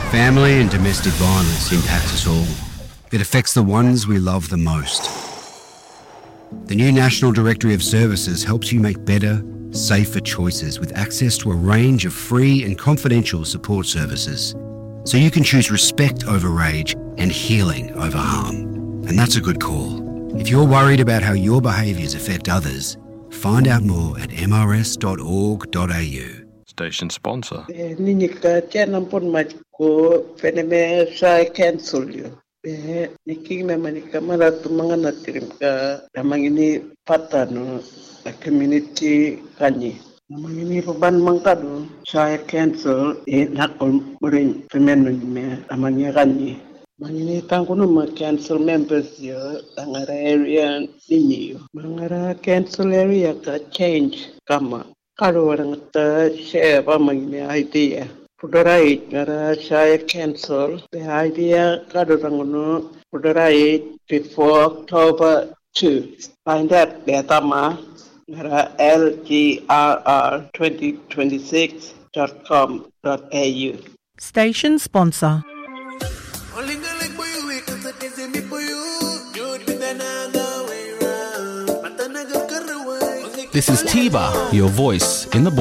Family and domestic violence impacts us all. It affects the ones we love the most. The new National Directory of Services helps you make better, safer choices with access to a range of free and confidential support services. So you can choose respect over rage and healing over harm. And that's a good call. If you're worried about how your behaviours affect others, find out more at mrs.org.au. Station sponsor. Ninika channel pun majko peneme saya cancel yo. Niki manika maratu mangana tirim ka namang ini patano community kanyi. Namang ini ruban mangkado saya cancel nakol muring pemenu me namangnya kanyi. Mangini tangkuno ma cancel members yo tangara area nini yo. Mangara cancel area ka change kama. Kalau orang share apa mangini idea. Pudarai ngara saya cancel the idea kalau orang no pudarai before October 2. Find that betama ngara lgrr2026.com.au. Station sponsor. This is Tiba, your voice in the